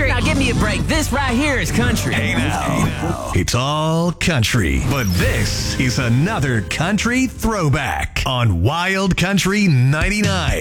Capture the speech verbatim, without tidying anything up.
country. Now give me a break. This right here is country. Hey now, it's all country, but this is another country throwback on Wild Country ninety-nine.